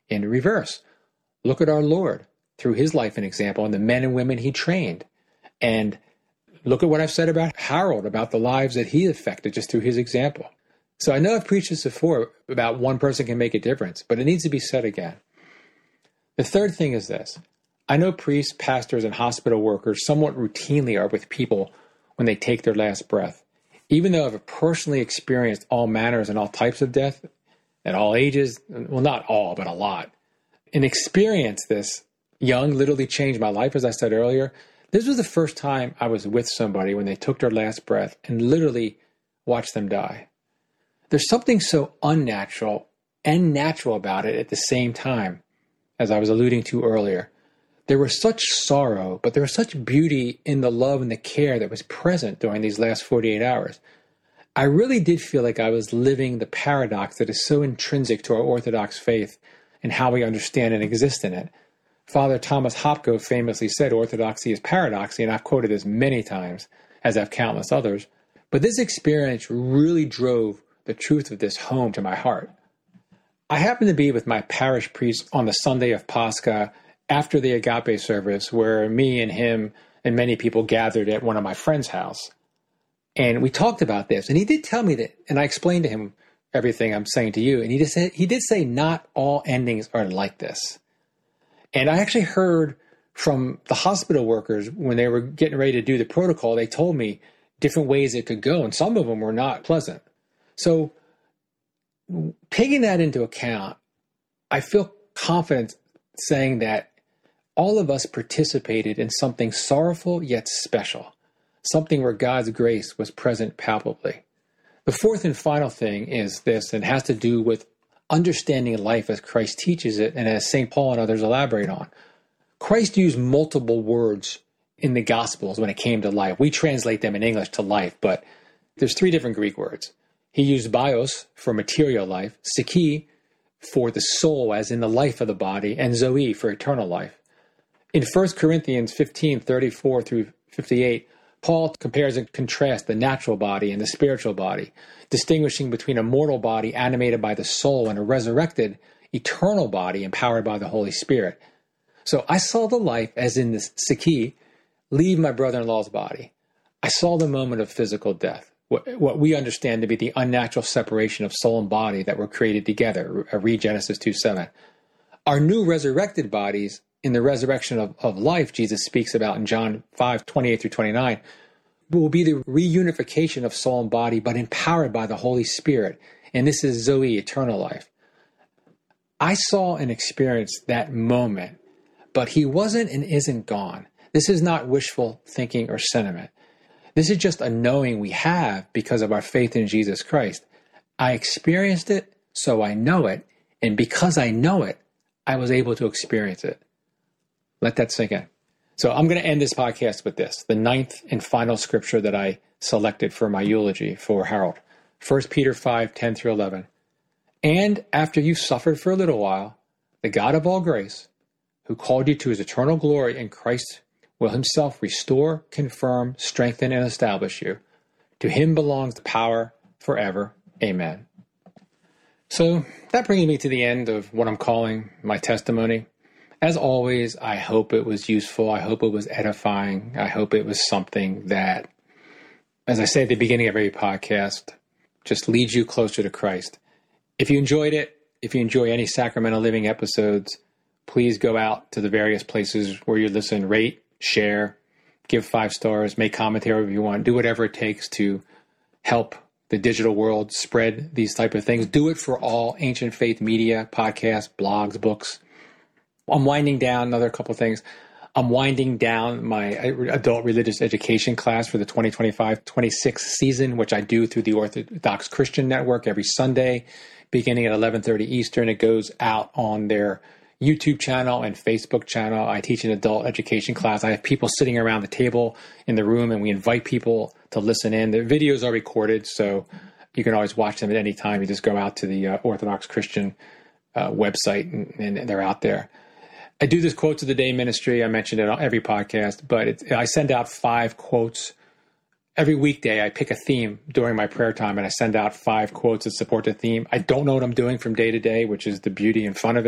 in reverse. Look at our Lord through his life and example and the men and women he trained. And look at what I've said about Harold, about the lives that he affected just through his example. So I know I've preached this before about one person can make a difference, but it needs to be said again. The third thing is this. I know priests, pastors, and hospital workers somewhat routinely are with people when they take their last breath. Even though I've personally experienced all manners and all types of death at all ages, well, not all, but a lot, and experienced this young literally changed my life, as I said earlier. This was the first time I was with somebody when they took their last breath and literally watched them die. There's something so unnatural and natural about it at the same time, as I was alluding to earlier. There was such sorrow, but there was such beauty in the love and the care that was present during these last 48 hours. I really did feel like I was living the paradox that is so intrinsic to our Orthodox faith and how we understand and exist in it. Father Thomas Hopko famously said orthodoxy is paradoxy, and I've quoted this many times, as have countless others. But this experience really drove the truth of this home to my heart. I happened to be with my parish priest on the Sunday of Pascha after the Agape service, where me and him and many people gathered at one of my friends' house. And we talked about this, and he did tell me that, and I explained to him everything I'm saying to you, and he did say not all endings are like this. And I actually heard from the hospital workers when they were getting ready to do the protocol, they told me different ways it could go, and some of them were not pleasant. So taking that into account, I feel confident saying that all of us participated in something sorrowful yet special, something where God's grace was present palpably. The fourth and final thing is this, and has to do with understanding life as Christ teaches it and as St. Paul and others elaborate on. Christ used multiple words in the Gospels when it came to life. We translate them in English to life, but there's 3 different Greek words. He used bios for material life, psyche for the soul as in the life of the body, and zoe for eternal life. In 1 Corinthians 15:34 through 58, Paul compares and contrasts the natural body and the spiritual body, distinguishing between a mortal body animated by the soul and a resurrected, eternal body empowered by the Holy Spirit. So I saw the life, as in the psyche, leave my brother-in-law's body. I saw the moment of physical death, what we understand to be the unnatural separation of soul and body that were created together, read Genesis 2:7. Our new resurrected bodies, in the resurrection of life Jesus speaks about in John 5:28 through 29, will be the reunification of soul and body, but empowered by the Holy Spirit. And this is Zoe, eternal life. I saw and experienced that moment, but he wasn't and isn't gone. This is not wishful thinking or sentiment. This is just a knowing we have because of our faith in Jesus Christ. I experienced it, so I know it. And because I know it, I was able to experience it. Let that sink in. So I'm going to end this podcast with this, the 9th and final scripture that I selected for my eulogy for Harold. 1 Peter 5:10 through 11. And after you've suffered for a little while, the God of all grace, who called you to his eternal glory in Christ, will himself restore, confirm, strengthen, and establish you. To him belongs the power forever. Amen. So that brings me to the end of what I'm calling my testimony. As always, I hope it was useful. I hope it was edifying. I hope it was something that, as I say at the beginning of every podcast, just leads you closer to Christ. If you enjoyed it, if you enjoy any Sacramental Living episodes, please go out to the various places where you listen, rate, share, give 5 stars, make commentary if you want, do whatever it takes to help the digital world spread these type of things. Do it for all ancient faith media, podcasts, blogs, books. I'm winding down another couple of things. I'm winding down my adult religious education class for the 2025-26 season, which I do through the Orthodox Christian Network every Sunday, beginning at 11:30 Eastern. It goes out on their YouTube channel and Facebook channel. I teach an adult education class. I have people sitting around the table in the room, and we invite people to listen in. The videos are recorded, so you can always watch them at any time. You just go out to the Orthodox Christian website, and they're out there. I do this Quotes of the Day ministry. I mentioned it on every podcast, but I send out 5 quotes. Every weekday, I pick a theme during my prayer time, and I send out 5 quotes that support the theme. I don't know what I'm doing from day to day, which is the beauty and fun of it.